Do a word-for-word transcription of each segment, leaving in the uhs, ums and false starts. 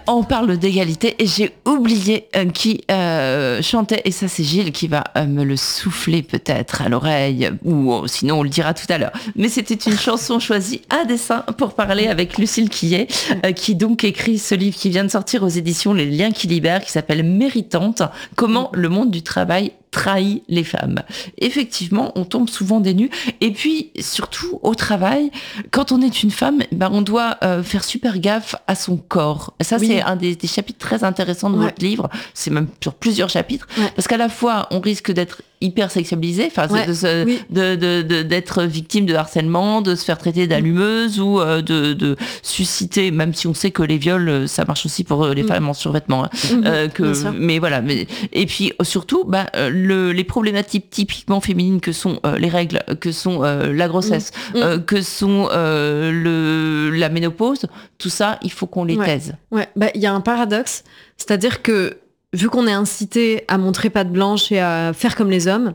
on parle d'égalité et j'ai oublié euh, qui euh, chantait, et ça c'est Gilles qui va euh, me le souffler peut-être à l'oreille, ou euh, sinon on le dira tout à l'heure. Mais c'était une chanson choisie à dessein pour parler avec Lucille Quillet, euh, qui donc écrit ce livre qui vient de sortir aux éditions Les Liens qui libèrent, qui s'appelle Méritante, comment le monde du travail trahit les femmes. Effectivement, on tombe souvent des nues. Et puis, surtout, au travail, quand on est une femme, ben, on doit euh, faire super gaffe à son corps. Ça, oui. c'est un des, des chapitres très intéressants de ouais. votre livre. C'est même sur plusieurs chapitres. Ouais. Parce qu'à la fois, on risque d'être hyper sexualisé, enfin, ouais. de, de, oui. de, de, de, d'être victime de harcèlement, de se faire traiter d'allumeuse, mmh. ou euh, de, de susciter, même si on sait que les viols, ça marche aussi pour les mmh. femmes en survêtement. Hein, mmh. euh, que, mais voilà. Mais, et puis, surtout, ben, le, les problématiques typiquement féminines que sont euh, les règles, que sont euh, la grossesse, mmh. euh, que sont euh, le, la ménopause, tout ça, il faut qu'on les ouais. taise. Ouais, bah, y a un paradoxe, c'est-à-dire que vu qu'on est incité à montrer patte blanche et à faire comme les hommes,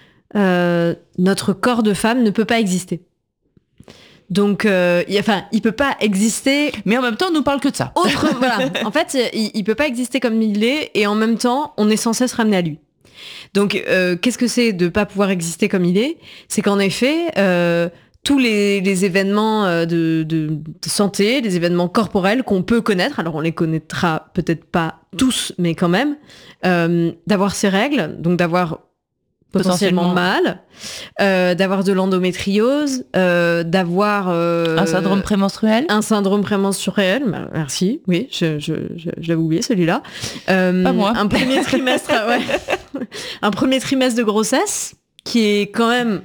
euh, notre corps de femme ne peut pas exister. Donc, euh, il, enfin, il peut pas exister. Mais en même temps, on nous parle que de ça. Autre, voilà. En fait, il, il peut pas exister comme il est, et en même temps, on est sans cesse ramené à lui. Donc, euh, qu'est-ce que c'est de pas pouvoir exister comme il est ? C'est qu'en effet, euh, tous les, les événements de, de, de santé, les événements corporels qu'on peut connaître, alors on les connaîtra peut-être pas tous, mais quand même, euh, d'avoir ces règles, donc d'avoir potentiellement, potentiellement mal, euh, d'avoir de l'endométriose, euh, d'avoir... Euh, un syndrome prémenstruel. Un syndrome prémenstruel, bah, merci, oui, je, je, je, j'avais oublié celui-là. Euh, pas moi. Un premier trimestre, ouais. Un premier trimestre de grossesse, qui est quand même...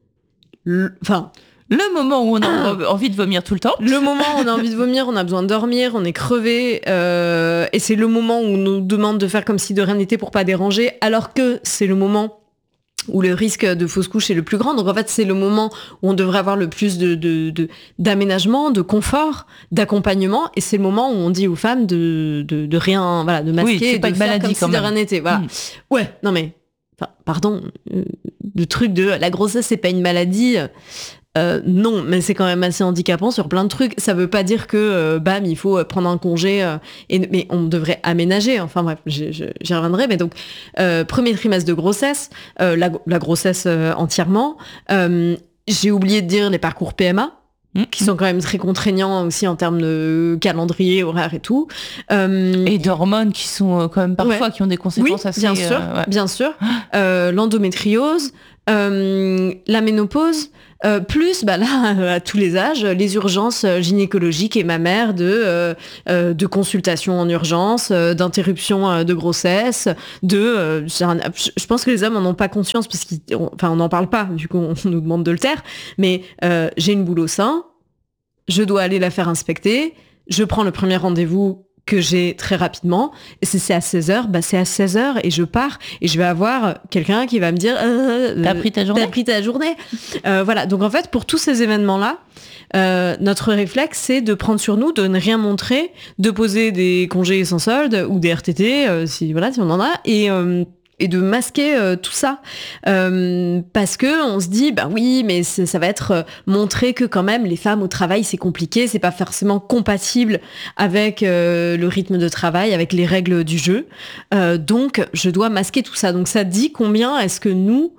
Enfin... Le moment où on a ah, envie de vomir tout le temps. Le moment où on a envie de vomir, on a besoin de dormir, on est crevé, euh, et c'est le moment où on nous demande de faire comme si de rien n'était pour pas déranger, alors que c'est le moment où le risque de fausse couche est le plus grand. Donc en fait, c'est le moment où on devrait avoir le plus de, de, de, d'aménagement, de confort, d'accompagnement, et c'est le moment où on dit aux femmes de, de, de rien, voilà, de masquer, oui, c'est de pas une faire maladie comme si de rien n'était. Voilà. Mmh. Ouais, non mais, enfin, pardon, euh, le truc de la grossesse, c'est pas une maladie. Euh, non, mais c'est quand même assez handicapant sur plein de trucs. Ça veut pas dire que euh, bam, il faut prendre un congé, euh, et, mais on devrait aménager. Enfin bref, j'y, j'y reviendrai. Mais donc, euh, premier trimestre de grossesse, euh, la, la grossesse euh, entièrement. Euh, j'ai oublié de dire les parcours P M A. Mmh. Qui sont quand même très contraignants aussi en termes de calendrier, horaire et tout. Euh, et d'hormones qui sont quand même parfois, ouais. qui ont des conséquences oui, assez... bien sûr, euh, ouais. bien sûr. Euh, l'endométriose, euh, la ménopause, euh, plus, bah là, à tous les âges, les urgences gynécologiques et mammaires de, euh, euh, de consultations en urgence, euh, d'interruptions de grossesse, de... Euh, je pense que les hommes en ont pas conscience, parce qu'on n'en parle pas, du coup on nous demande de le taire, mais euh, j'ai une boule au sein, je dois aller la faire inspecter, je prends le premier rendez-vous que j'ai très rapidement, et si c'est à seize heures, bah c'est à seize heures, et je pars, et je vais avoir quelqu'un qui va me dire euh, t'as pris ta journée, t'as pris ta journée. euh, voilà, donc en fait, pour tous ces événements-là, euh, notre réflexe, c'est de prendre sur nous, de ne rien montrer, de poser des congés sans solde, ou des R T T, euh, si, voilà, si on en a, et... Euh, et de masquer euh, tout ça, euh, parce que on se dit bah oui, mais ça va être euh, montrer que quand même les femmes au travail c'est compliqué, c'est pas forcément compatible avec euh, le rythme de travail, avec les règles du jeu, euh, donc je dois masquer tout ça. Donc ça dit combien est-ce que nous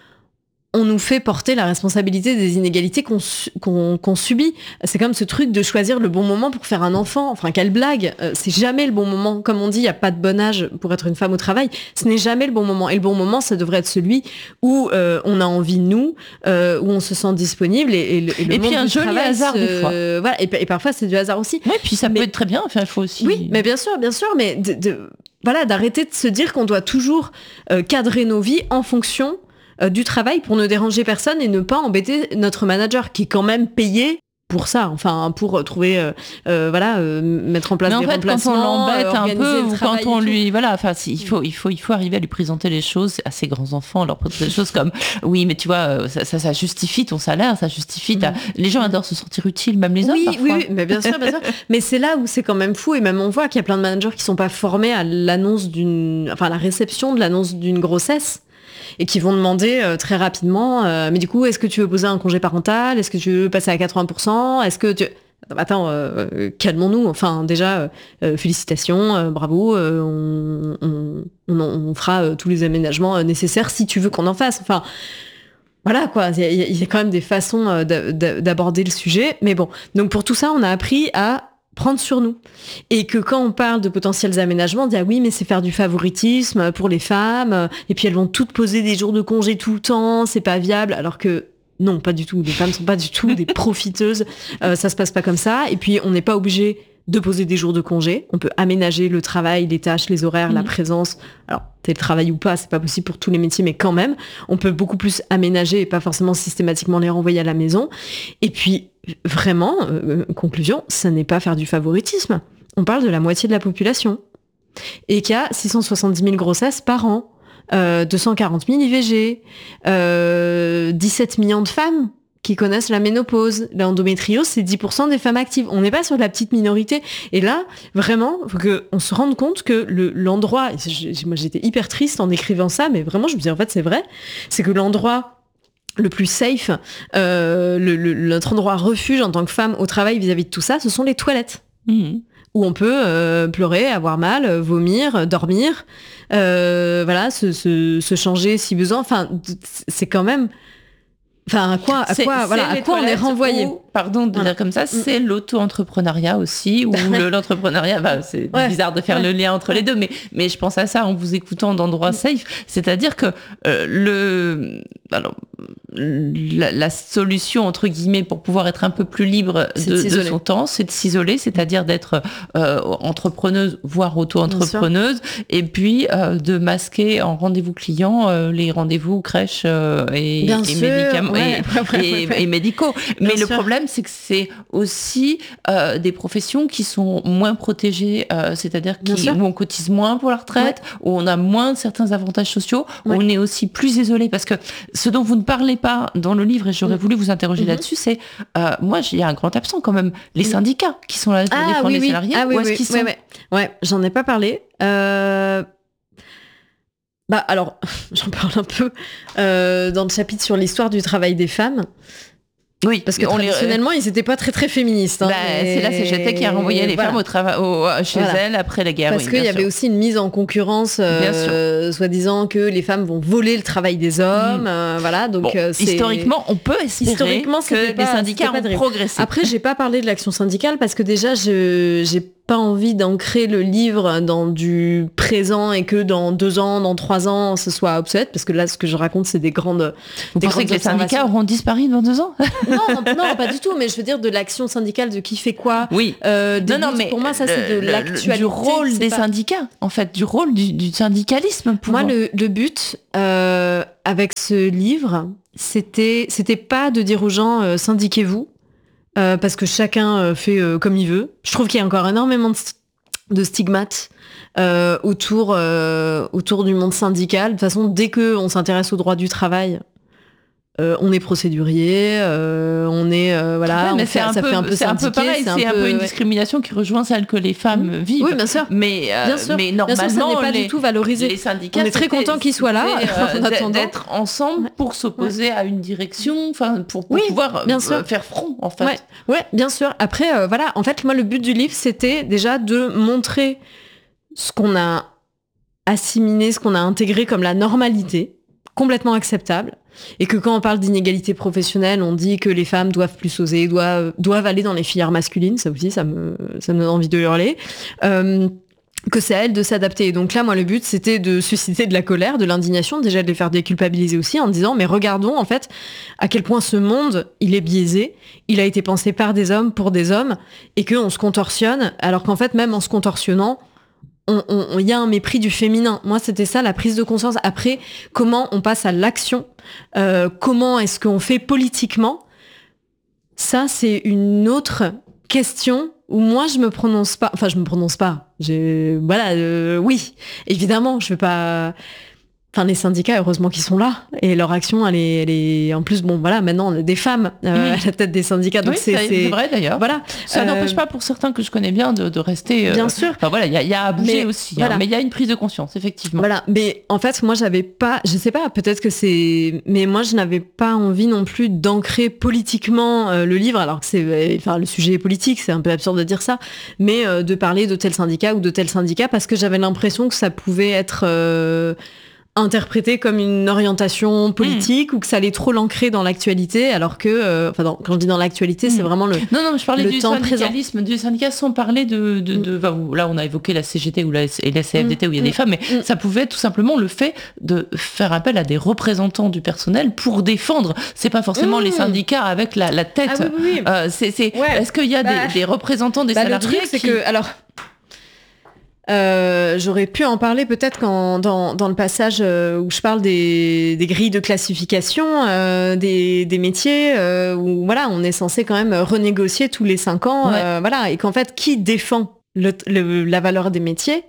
on nous fait porter la responsabilité des inégalités qu'on, qu'on, qu'on subit. C'est comme ce truc de choisir le bon moment pour faire un enfant. Enfin, quelle blague. Euh, c'est jamais le bon moment. Comme on dit, il n'y a pas de bon âge pour être une femme au travail. Ce n'est jamais le bon moment. Et le bon moment, ça devrait être celui où euh, on a envie de nous, euh, où on se sent disponible. Et, et, le, et, le et puis un du joli travail, hasard se... des fois. Voilà. Et, et parfois, c'est du hasard aussi. Oui, puis ça mais... peut être très bien. Enfin, il faut aussi... Oui, mais bien sûr, bien sûr. Mais de, de... voilà, d'arrêter de se dire qu'on doit toujours euh, cadrer nos vies en fonction du travail pour ne déranger personne et ne pas embêter notre manager qui est quand même payé pour ça, enfin pour trouver, euh, euh, voilà, euh, mettre en place mais des en fait, remplacements, quand on l'embête un peu ou quand on lui, voilà, enfin, il faut, il faut, il faut arriver à lui présenter les choses à ses grands enfants, leur présenter des choses comme, oui, mais tu vois, ça, ça, ça justifie ton salaire, ça justifie. Ta... Les gens adorent se sentir utiles, même les hommes oui, parfois. Oui, oui, mais bien sûr, bien sûr. Mais c'est là où c'est quand même fou et même on voit qu'il y a plein de managers qui sont pas formés à l'annonce d'une, enfin, à la réception de l'annonce d'une grossesse. Et qui vont demander euh, très rapidement, euh, mais du coup, est-ce que tu veux poser un congé parental ? Est-ce que tu veux passer à quatre-vingts pour cent ? Est-ce que tu... attends, euh, calmons-nous. Enfin, déjà, euh, félicitations, euh, bravo, euh, on, on, on, on fera euh, tous les aménagements nécessaires si tu veux qu'on en fasse. Enfin, voilà, quoi. Il y, y a quand même des façons euh, d'aborder le sujet. Mais bon, donc pour tout ça, on a appris à prendre sur nous. Et que quand on parle de potentiels aménagements, on dit ah oui, mais c'est faire du favoritisme pour les femmes, et puis elles vont toutes poser des jours de congé tout le temps, c'est pas viable, alors que non, pas du tout. Les femmes sont pas du tout des profiteuses, euh, ça se passe pas comme ça. Et puis on n'est pas obligé de poser des jours de congé, on peut aménager le travail, les tâches, les horaires, mmh. la présence. Alors, télétravail ou pas, c'est pas possible pour tous les métiers, mais quand même, on peut beaucoup plus aménager et pas forcément systématiquement les renvoyer à la maison. Et puis, vraiment, euh, conclusion, ça n'est pas faire du favoritisme. On parle de la moitié de la population. Et qu'il y a six cent soixante-dix mille grossesses par an, euh, deux cent quarante mille I V G, euh, dix-sept millions de femmes qui connaissent la ménopause. L'endométriose, c'est dix pour cent des femmes actives. On n'est pas sur la petite minorité. Et là, vraiment, faut qu'on se rende compte que le, l'endroit, moi j'étais hyper triste en écrivant ça, mais vraiment, je me dis, en fait, c'est vrai, c'est que l'endroit le plus safe, euh, le, le, notre endroit refuge en tant que femme au travail vis-à-vis de tout ça, ce sont les toilettes. Mmh. Où on peut euh, pleurer, avoir mal, vomir, dormir, euh, voilà, se, se, se changer si besoin. Enfin, c'est quand même... Enfin, à quoi, à quoi, voilà, à quoi on est renvoyé ou, pardon de voilà. dire comme ça, c'est l'auto-entrepreneuriat aussi, ou le, l'entrepreneuriat, bah, c'est ouais. bizarre de faire ouais. le lien entre ouais. les deux, mais, mais je pense à ça en vous écoutant d'endroits safe, c'est-à-dire que euh, le, alors, la, la solution, entre guillemets, pour pouvoir être un peu plus libre de, de son temps, c'est de s'isoler, c'est-à-dire d'être euh, entrepreneuse, voire auto-entrepreneuse, et puis euh, de masquer en rendez-vous client euh, les rendez-vous crèche euh, et, et médicaments. Ouais. Et, et, et médicaux. Bien Mais sûr. Le problème, c'est que c'est aussi euh, des professions qui sont moins protégées, euh, c'est-à-dire qui, où on cotise moins pour la retraite, ouais. où on a moins de certains avantages sociaux, ouais. où on est aussi plus isolé. Parce que ce dont vous ne parlez pas dans le livre, et j'aurais mmh. voulu vous interroger mmh. là-dessus, c'est, euh, moi, il y a un grand absent quand même, les syndicats qui sont là pour ah, défendre oui, les oui. salariés. Ah, oui, où est-ce oui, qu'ils sont ouais, ouais. ouais, j'en ai pas parlé. Euh... Bah alors, j'en parle un peu euh, dans le chapitre sur l'histoire du travail des femmes. Oui, parce que traditionnellement, les... ils n'étaient pas très très féministes. Hein, bah, et... C'est la C G T qui a renvoyé les voilà. femmes au trava... au... chez voilà. elles après la guerre. Parce oui, qu'il y sûr. avait aussi une mise en concurrence, euh, soi-disant que les femmes vont voler le travail des hommes. Mmh. Euh, voilà, donc bon, euh, c'est... historiquement, on peut espérer historiquement, que pas, les syndicats ont progressé. Après, j'ai pas parlé de l'action syndicale parce que déjà, je j'ai pas envie d'ancrer le livre dans du présent et que dans deux ans, dans trois ans, ce soit obsolète, parce que là, ce que je raconte, c'est des grandes. Vous des pensez grandes que les syndicats auront disparu dans deux ans? Non, non, pas du tout. Mais je veux dire de l'action syndicale, de qui fait quoi. Oui. Euh, non, non, mais pour moi, ça c'est de l'actualité. Du rôle des pas... syndicats, en fait, du rôle du, du syndicalisme. Pour moi, le, le but euh, avec ce livre, c'était, c'était pas de dire aux gens euh, syndiquez-vous. Euh, parce que chacun euh, fait euh, comme il veut. Je trouve qu'il y a encore énormément de, st- de stigmates euh, autour, euh, autour du monde syndical. De toute façon, dès qu'on s'intéresse au droit du travail, euh, on est procédurier, euh, on est... Euh, voilà, ouais, mais on fait, ça peu, fait un peu c'est syndiqué. un peu pareil, c'est, c'est un peu, peu une ouais. discrimination qui rejoint celle que les femmes mmh. vivent. Oui, bien sûr. Mais, euh, bien sûr. mais normalement, bien sûr, ça n'est pas les, du tout valorisé. Les syndicats, on est très contents qu'ils soient là, euh, en attendant. D'être ensemble pour s'opposer ouais. à une direction, enfin pour, pour oui, pouvoir bien euh, sûr. faire front, en fait. Ouais, ouais bien sûr. Après, euh, voilà, en fait, moi, le but du livre, c'était déjà de montrer ce qu'on a assimilé, ce qu'on a intégré comme la normalité, complètement acceptable. Et que quand on parle d'inégalité professionnelle, on dit que les femmes doivent plus oser, doivent, doivent aller dans les filières masculines. Ça aussi, ça me, ça me donne envie de hurler. Euh, que c'est à elles de s'adapter. Et donc là, moi, le but, c'était de susciter de la colère, de l'indignation, déjà de les faire déculpabiliser aussi, en disant, mais regardons, en fait, à quel point ce monde, il est biaisé, il a été pensé par des hommes, pour des hommes, et qu'on se contorsionne, alors qu'en fait, même en se contorsionnant, il y a un mépris du féminin. Moi, c'était ça, la prise de conscience. Après, comment on passe à l'action, euh, comment est-ce qu'on fait politiquement, ça, c'est une autre question où moi, je me prononce pas. Enfin, je me prononce pas. J'ai, voilà, euh, oui, évidemment, je vais pas... Enfin, les syndicats, heureusement qu'ils sont là, et leur action, elle est, elle est... en plus, bon, voilà, maintenant, on a des femmes euh, mmh. à la tête des syndicats, donc oui, c'est, c'est, c'est vrai d'ailleurs. Voilà. Ça euh... n'empêche pas pour certains que je connais bien de, de rester. Euh... Bien sûr. Enfin voilà, il y, y a à bouger mais, aussi, voilà. hein, mais il y a une prise de conscience, effectivement. Voilà, mais en fait, moi, j'avais pas, je sais pas, peut-être que c'est, mais moi, je n'avais pas envie non plus d'ancrer politiquement euh, le livre, alors que c'est, enfin, le sujet est politique, c'est un peu absurde de dire ça, mais euh, de parler de tel syndicat ou de tel syndicat, parce que j'avais l'impression que ça pouvait être euh, interprété comme une orientation politique mmh. ou que ça allait trop l'ancrer dans l'actualité, alors que, euh, enfin, dans, quand je dis dans l'actualité, mmh. c'est vraiment le non non, je parlais le du temps syndicalisme, du syndicat sans parler de, de, mmh. de, de là on a évoqué la C G T ou la, et la C F D T où il y a mmh. des femmes, mais mmh. ça pouvait être tout simplement le fait de faire appel à des représentants du personnel pour défendre. C'est pas forcément mmh. les syndicats avec la, la tête. Ah, oui, oui, oui. Euh, c'est, c'est, ouais. Est-ce qu'il y a bah, des, des représentants des bah, salariés le truc, c'est qui... que alors. Euh, j'aurais pu en parler peut-être quand, dans, dans le passage euh, où je parle des, des grilles de classification euh, des, des métiers euh, où voilà, on est censé quand même renégocier tous les cinq ans, ouais. euh, voilà, et qu'en fait, qui défend le, le, la valeur des métiers,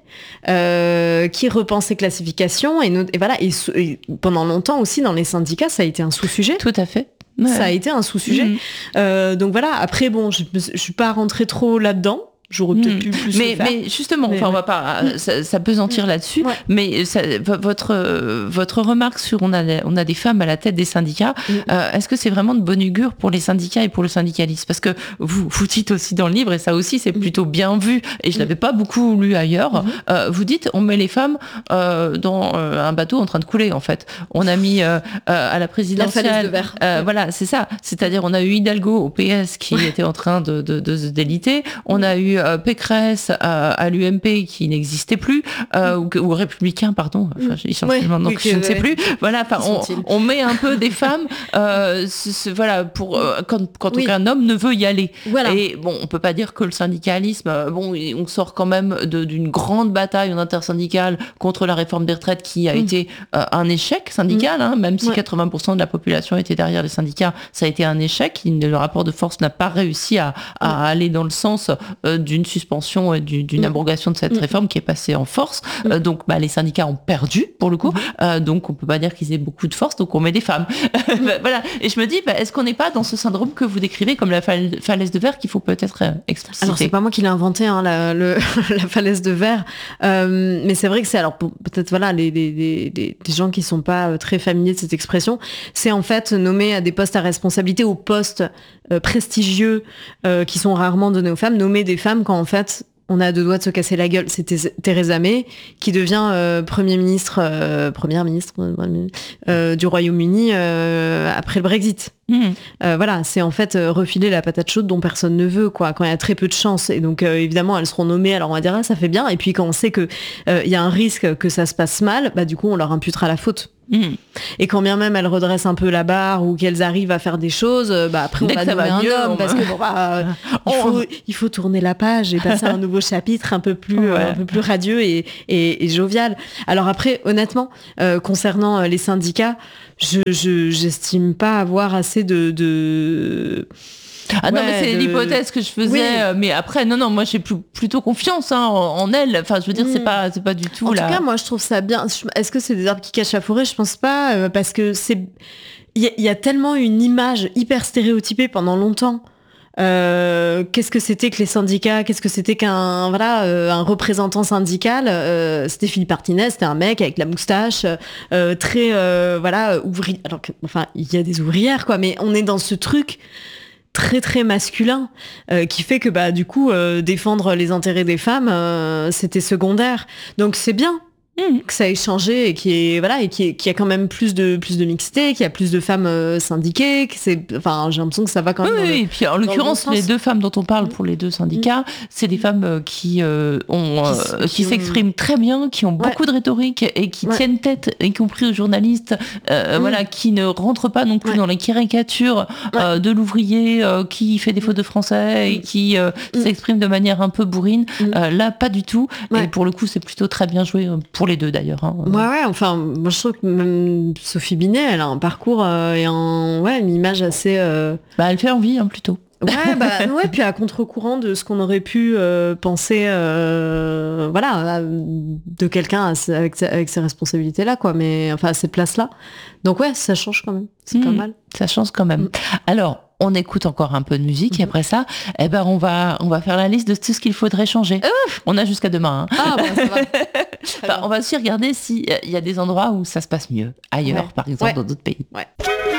euh, qui repense les classifications et, no- et voilà, et, et pendant longtemps aussi dans les syndicats, ça a été un sous-sujet. Tout à fait. Ouais. Ça a été un sous-sujet. Mmh. Euh, donc voilà. Après, bon, je, je suis pas rentrée trop là-dedans. J'aurais peut-être pu plus mais, le faire. mais justement, mais enfin, ouais. on va pas, mmh. ça, ça peut sentir mmh. là-dessus, ouais. mais ça, votre, votre remarque sur on a, on a des femmes à la tête des syndicats, mmh. euh, est-ce que c'est vraiment de bon augure pour les syndicats et pour le syndicalisme? Parce que vous, vous dites aussi dans le livre, et ça aussi c'est mmh. plutôt bien vu, et je mmh. l'avais pas beaucoup lu ailleurs, mmh. euh, vous dites on met les femmes euh, dans euh, un bateau en train de couler en fait. On a mis euh, euh, à la présidentielle, la falaise de verre. Euh, ouais. Voilà, c'est ça. C'est-à-dire on a eu Hidalgo au P S qui ouais. était en train de, de, de se déliter, on a eu Euh, Pécresse euh, à l'U M P qui n'existait plus, euh, ou, ou républicain, pardon, enfin, ils changent ouais, maintenant, oui, je ne sais plus. Voilà, enfin, on, on met un peu des femmes, euh, c- c- voilà, pour euh, quand, quand oui. aucun homme ne veut y aller. Voilà. Et bon, on peut pas dire que le syndicalisme, euh, bon, on sort quand même de, d'une grande bataille en intersyndicale contre la réforme des retraites qui a mmh. été euh, un échec syndical, mmh. hein, même si ouais. quatre-vingts pour cent de la population était derrière les syndicats, ça a été un échec. Le rapport de force n'a pas réussi à, à mmh. aller dans le sens euh, d'une suspension et du, d'une mmh. abrogation de cette mmh. réforme qui est passée en force. Mmh. Euh, donc, bah, les syndicats ont perdu, pour le coup. Mmh. Euh, donc, on peut pas dire qu'ils aient beaucoup de force, donc on met des femmes. Mmh. Voilà. Et je me dis, bah, est-ce qu'on n'est pas dans ce syndrome que vous décrivez comme la fal- falaise de verre qu'il faut peut-être euh, expliciter? Alors, c'est pas moi qui l'ai inventé, hein, la, le, la falaise de verre. Euh, mais c'est vrai que c'est, alors, pour, peut-être, voilà, les, les, les, les, les gens qui sont pas très familiers de cette expression, c'est en fait nommer à des postes à responsabilité, aux postes euh, prestigieux euh, qui sont rarement donnés aux femmes, nommer des femmes quand en fait on a deux doigts de se casser la gueule. C'était Theresa May qui devient euh, premier ministre, euh, première ministre euh, du Royaume-Uni euh, après le Brexit. Mmh. Euh, voilà, c'est en fait euh, refiler la patate chaude dont personne ne veut, quoi, quand il y a très peu de chance. Et donc euh, évidemment elles seront nommées, alors on va dire ah, ça fait bien. Et puis quand on sait que il euh, y a un risque que ça se passe mal, bah du coup on leur imputera la faute. Mmh. Et quand bien même elles redressent un peu la barre ou qu'elles arrivent à faire des choses, bah après Dès on va nommer un mieux, homme on... parce que bon, bah, il, faut, il faut tourner la page et passer à un nouveau chapitre un peu plus, ouais. euh, un peu plus radieux et, et, et jovial. Alors après, honnêtement, euh, concernant euh, les syndicats, je, je j'estime pas avoir assez de, de... Ah ouais, non, mais c'est de... l'hypothèse que je faisais, oui. euh, mais après, non, non, moi j'ai plus, plutôt confiance hein, en, en elle. Enfin, je veux dire, mmh. c'est pas, c'est pas du tout en là. En tout cas, moi je trouve ça bien. Est-ce que c'est des arbres qui cachent la forêt? Je pense pas, euh, parce que c'est, il y, y a tellement une image hyper stéréotypée pendant longtemps. Euh, qu'est-ce que c'était que les syndicats? Qu'est-ce que c'était qu'un voilà euh, un représentant syndical? euh, C'était Philippe Martinez, c'était un mec avec la moustache, euh, très euh, voilà ouvrier. Alors que, enfin, il y a des ouvrières quoi, mais on est dans ce truc très très masculin euh, qui fait que bah du coup euh, défendre les intérêts des femmes euh, c'était secondaire. Donc c'est bien mmh. que ça ait changé et qui est voilà et qui est, qui a quand même plus de plus de mixité, qu'il y a plus de femmes euh, syndiquées, que c'est enfin j'ai l'impression que ça va quand même. Oui, oui. Le, et puis en l'occurrence bon les deux femmes dont on parle pour les deux syndicats, mmh. c'est des femmes euh, qui euh, ont euh, qui, qui, qui s'expriment ont... très bien, qui ont ouais. beaucoup de rhétorique et qui ouais. tiennent tête, y compris aux journalistes, euh, mmh. voilà, qui ne rentrent pas non plus ouais. dans les caricatures euh, ouais. de l'ouvrier euh, qui fait des fautes de français et qui euh, mmh. s'exprime de manière un peu bourrine. Mmh. Euh, là, pas du tout. Ouais. Et pour le coup, c'est plutôt très bien joué pour les deux d'ailleurs. Hein. Ouais, ouais, enfin, moi je trouve que même Sophie Binet, elle a un parcours euh, et un, ouais, une image assez. Euh... Bah, elle fait envie, hein, plutôt. Ouais, bah, ouais, puis à contre-courant de ce qu'on aurait pu euh, penser, euh, voilà, à- de quelqu'un à ce- avec, avec ces responsabilités-là, quoi, mais enfin, à ces places-là. Donc ouais, ça change quand même. C'est Mmh, pas mal. ça change quand même. Mm. Alors, on écoute encore un peu de musique et Mhm. après ça, eh ben, on va, on va faire la liste de tout ce qu'il faudrait changer. On a jusqu'à demain. hein. Ah, bah, ça va. Enfin, on va aussi regarder s'il y a des endroits où ça se passe mieux. Ailleurs, Ouais. par exemple, Ouais. dans d'autres pays. Ouais.